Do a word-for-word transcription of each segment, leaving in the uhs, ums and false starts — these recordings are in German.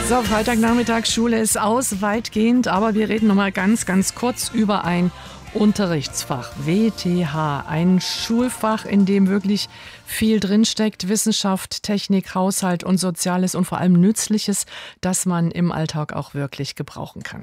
So, Freitagnachmittag, Schule ist aus, weitgehend, aber wir reden noch mal ganz, ganz kurz über ein Unterrichtsfach, W T H, ein Schulfach, in dem wirklich viel drinsteckt, Wissenschaft, Technik, Haushalt und Soziales und vor allem Nützliches, das man im Alltag auch wirklich gebrauchen kann.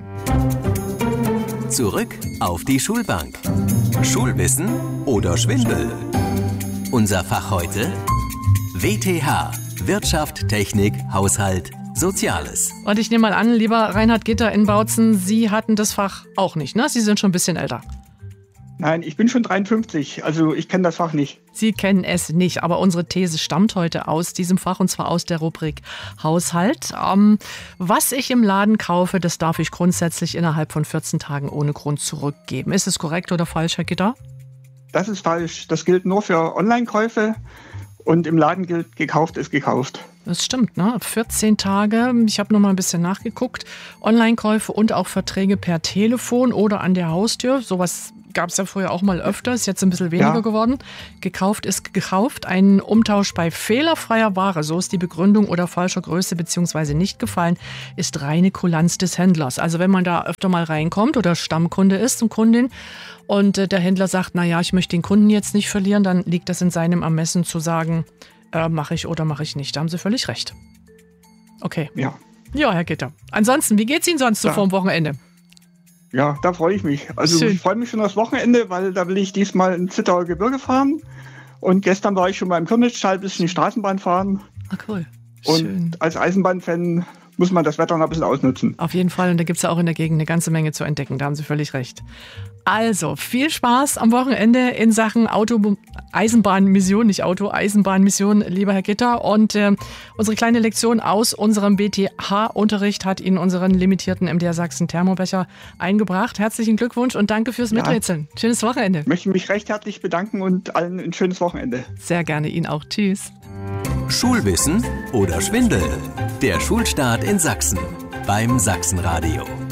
Zurück auf die Schulbank. Schulwissen oder Schwindel? Unser Fach heute: W T H, Wirtschaft, Technik, Haushalt, Soziales. Und ich nehme mal an, lieber Reinhard Gitter in Bautzen, Sie hatten das Fach auch nicht, ne? Sie sind schon ein bisschen älter. Nein, ich bin schon dreiundfünfzig, also ich kenne das Fach nicht. Sie kennen es nicht, aber unsere These stammt heute aus diesem Fach, und zwar aus der Rubrik Haushalt. Ähm, was ich im Laden kaufe, das darf ich grundsätzlich innerhalb von vierzehn Tagen ohne Grund zurückgeben. Ist es korrekt oder falsch, Herr Gitter? Das ist falsch. Das gilt nur für Online-Käufe und im Laden gilt, gekauft ist gekauft. Das stimmt, ne? vierzehn Tage. Ich habe noch mal ein bisschen nachgeguckt. Online-Käufe und auch Verträge per Telefon oder an der Haustür. Sowas gab es ja früher auch mal öfter, ist jetzt ein bisschen weniger Ja. geworden. Gekauft ist gekauft. Ein Umtausch bei fehlerfreier Ware, so ist die Begründung, oder falscher Größe bzw. nicht gefallen, ist reine Kulanz des Händlers. Also wenn man da öfter mal reinkommt oder Stammkunde ist und Kundin und äh, der Händler sagt, naja, ich möchte den Kunden jetzt nicht verlieren, dann liegt das in seinem Ermessen zu sagen, äh, mache ich oder mache ich nicht. Da haben Sie völlig recht. Okay. Ja, Ja, Herr Gitter. Ansonsten, wie geht's Ihnen sonst so Ja. vor dem Wochenende? ja, da freue ich mich. Also Schön. ich freue mich schon aufs Wochenende, weil da will ich diesmal ins Zittauer Gebirge fahren. Und gestern war ich schon beim Körnitztal ein bisschen die Straßenbahn fahren. Ah, cool. Und Schön. als Eisenbahnfan muss man das Wetter noch ein bisschen ausnutzen. Auf jeden Fall. Und da gibt es ja auch in der Gegend eine ganze Menge zu entdecken. Da haben Sie völlig recht. Also, viel Spaß am Wochenende in Sachen Auto, Eisenbahnmission, nicht Auto, Eisenbahnmission, lieber Herr Gitter. Und äh, unsere kleine Lektion aus unserem B T H-Unterricht hat Ihnen unseren limitierten M D R Sachsen Thermobecher eingebracht. Herzlichen Glückwunsch und danke fürs Ja. Miträtseln. Schönes Wochenende. Ich möchte mich recht herzlich bedanken und allen ein schönes Wochenende. Sehr gerne Ihnen auch. Tschüss. Schulwissen oder Schwindel? Der Schulstart in Sachsen beim Sachsenradio.